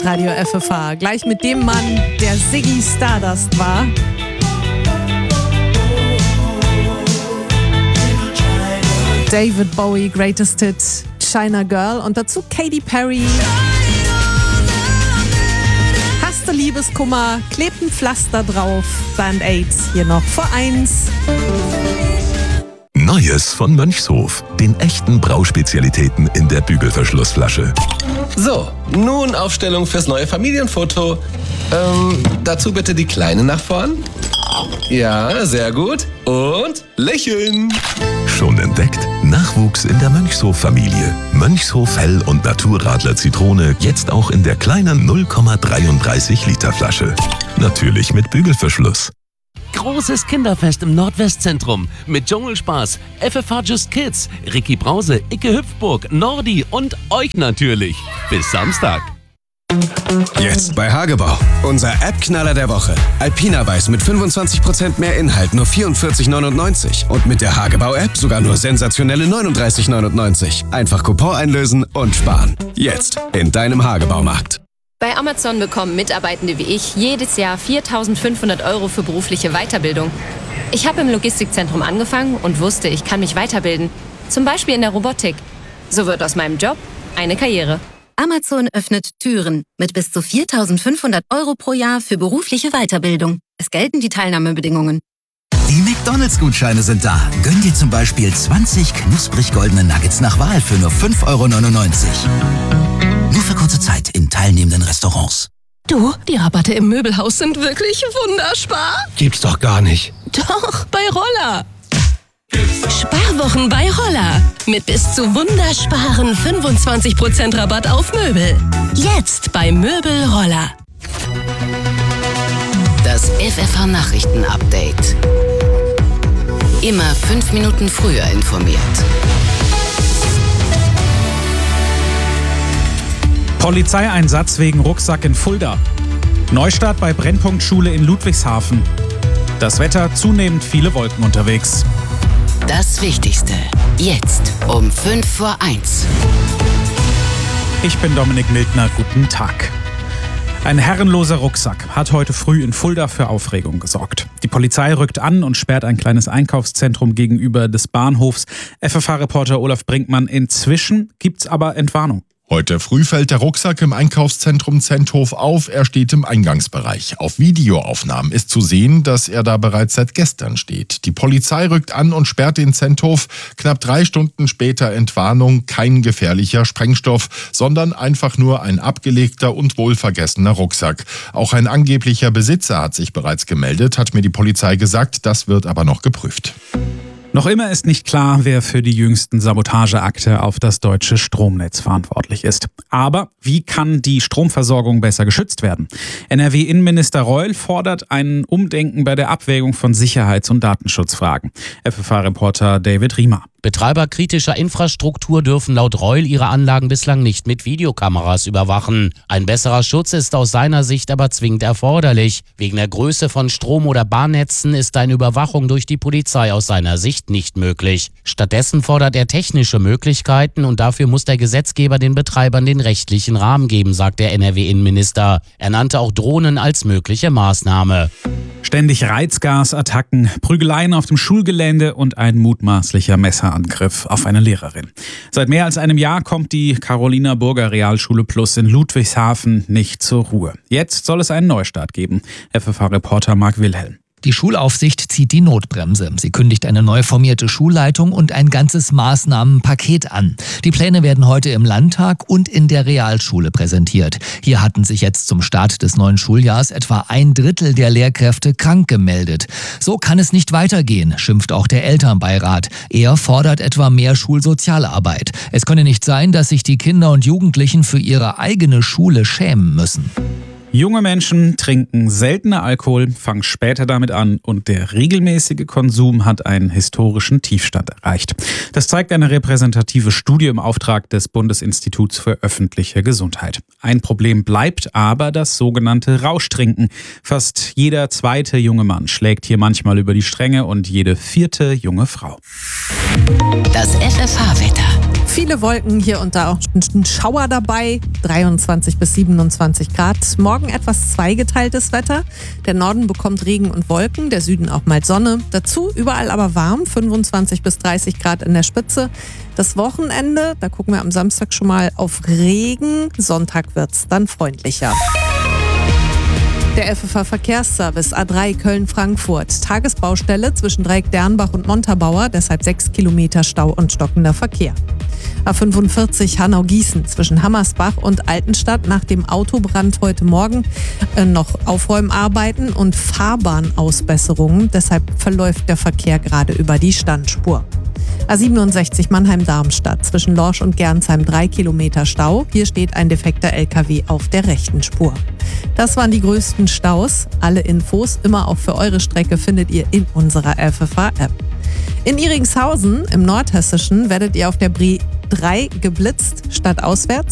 Hitradio FFH. Gleich mit dem Mann, der Ziggy Stardust war. David Bowie, Greatest Hit, China Girl und dazu Katy Perry. Hast du Liebeskummer, klebt ein Pflaster drauf. Band-Aids hier noch vor 1. Neues von Mönchshof. Den echten Brauspezialitäten in der Bügelverschlussflasche. So, nun Aufstellung fürs neue Familienfoto. Dazu bitte die Kleine nach vorn. Ja, sehr gut. Und lächeln. Schon entdeckt? Nachwuchs in der Mönchshof-Familie. Mönchshof Hell- und Naturradler Zitrone jetzt auch in der kleinen 0,33 Liter Flasche. Natürlich mit Bügelverschluss. Großes Kinderfest im Nordwestzentrum mit Dschungelspaß, FFH Just Kids, Ricky Brause, Icke Hüpfburg, Nordi und euch natürlich. Bis Samstag. Jetzt bei Hagebau. Unser App-Knaller der Woche. Alpina Weiß mit 25% mehr Inhalt, nur 44,99. Und mit der Hagebau-App sogar nur sensationelle 39,99. Einfach Coupon einlösen und sparen. Jetzt in deinem Hagebaumarkt. Bei Amazon bekommen Mitarbeitende wie ich jedes Jahr 4.500 € für berufliche Weiterbildung. Ich habe im Logistikzentrum angefangen und wusste, ich kann mich weiterbilden. Zum Beispiel in der Robotik. So wird aus meinem Job eine Karriere. Amazon öffnet Türen mit bis zu 4.500 € pro Jahr für berufliche Weiterbildung. Es gelten die Teilnahmebedingungen. Die McDonalds-Gutscheine sind da. Gönn dir zum Beispiel 20 knusprig goldene Nuggets nach Wahl für nur 5,99 €. Nur für kurze Zeit in teilnehmenden Restaurants. Du, die Rabatte im Möbelhaus sind wirklich wunderspar. Gibt's doch gar nicht. Doch, bei Roller. Sparwochen bei Roller. Mit bis zu wundersparen 25% Rabatt auf Möbel. Jetzt bei Möbel Roller. Das FFH Nachrichten-Update. Immer 5 Minuten früher informiert. Polizeieinsatz wegen Rucksack in Fulda. Neustart bei Brennpunktschule in Ludwigshafen. Das Wetter, zunehmend viele Wolken unterwegs. Das Wichtigste. Jetzt um 1:05. Ich bin Dominik Mildner, guten Tag. Ein herrenloser Rucksack hat heute früh in Fulda für Aufregung gesorgt. Die Polizei rückt an und sperrt ein kleines Einkaufszentrum gegenüber des Bahnhofs. FFH-Reporter Olaf Brinkmann, inzwischen gibt's aber Entwarnung. Heute früh fällt der Rucksack im Einkaufszentrum Zenthof auf. Er steht im Eingangsbereich. Auf Videoaufnahmen ist zu sehen, dass er da bereits seit gestern steht. Die Polizei rückt an und sperrt den Zenthof. Knapp 3 Stunden später Entwarnung. Kein gefährlicher Sprengstoff, sondern einfach nur ein abgelegter und wohlvergessener Rucksack. Auch ein angeblicher Besitzer hat sich bereits gemeldet, hat mir die Polizei gesagt. Das wird aber noch geprüft. Noch immer ist nicht klar, wer für die jüngsten Sabotageakte auf das deutsche Stromnetz verantwortlich ist. Aber wie kann die Stromversorgung besser geschützt werden? NRW-Innenminister Reul fordert ein Umdenken bei der Abwägung von Sicherheits- und Datenschutzfragen. FFH-Reporter David Riemer. Betreiber kritischer Infrastruktur dürfen laut Reul ihre Anlagen bislang nicht mit Videokameras überwachen. Ein besserer Schutz ist aus seiner Sicht aber zwingend erforderlich. Wegen der Größe von Strom- oder Bahnnetzen ist eine Überwachung durch die Polizei aus seiner Sicht nicht möglich. Stattdessen fordert er technische Möglichkeiten und dafür muss der Gesetzgeber den Betreibern den rechtlichen Rahmen geben, sagt der NRW-Innenminister. Er nannte auch Drohnen als mögliche Maßnahme. Ständig Reizgasattacken, Prügeleien auf dem Schulgelände und ein mutmaßlicher Messerangriff auf eine Lehrerin. Seit mehr als einem Jahr kommt die Carolina Burger Realschule Plus in Ludwigshafen nicht zur Ruhe. Jetzt soll es einen Neustart geben. FFH-Reporter Marc Wilhelm. Die Schulaufsicht zieht die Notbremse. Sie kündigt eine neu formierte Schulleitung und ein ganzes Maßnahmenpaket an. Die Pläne werden heute im Landtag und in der Realschule präsentiert. Hier hatten sich jetzt zum Start des neuen Schuljahrs etwa 1/3 der Lehrkräfte krank gemeldet. So kann es nicht weitergehen, schimpft auch der Elternbeirat. Er fordert etwa mehr Schulsozialarbeit. Es könne nicht sein, dass sich die Kinder und Jugendlichen für ihre eigene Schule schämen müssen. Junge Menschen trinken seltener Alkohol, fangen später damit an und der regelmäßige Konsum hat einen historischen Tiefstand erreicht. Das zeigt eine repräsentative Studie im Auftrag des Bundesinstituts für öffentliche Gesundheit. Ein Problem bleibt aber das sogenannte Rauschtrinken. Fast jeder 2. junge Mann schlägt hier manchmal über die Stränge und jede 4. junge Frau. Das FFH-Wetter. Viele Wolken, hier und da auch ein Schauer dabei, 23 bis 27 Grad. Morgen etwas zweigeteiltes Wetter. Der Norden bekommt Regen und Wolken, der Süden auch mal Sonne. Dazu überall aber warm, 25 bis 30 Grad in der Spitze. Das Wochenende, da gucken wir am Samstag schon mal auf Regen. Sonntag wird's dann freundlicher. Der FFH Verkehrsservice A3 Köln-Frankfurt. Tagesbaustelle zwischen Dreieck-Dernbach und Montabaur, deshalb 6 Kilometer Stau und stockender Verkehr. A45 Hanau-Gießen zwischen Hammersbach und Altenstadt nach dem Autobrand heute Morgen noch Aufräumarbeiten und Fahrbahnausbesserungen. Deshalb verläuft der Verkehr gerade über die Standspur. A67 Mannheim-Darmstadt zwischen Lorsch und Gernsheim 3 Kilometer Stau. Hier steht ein defekter LKW auf der rechten Spur. Das waren die größten Staus. Alle Infos immer auch für eure Strecke findet ihr in unserer FFH-App. In Iringshausen im Nordhessischen werdet ihr auf der Bre 3 geblitzt statt auswärts.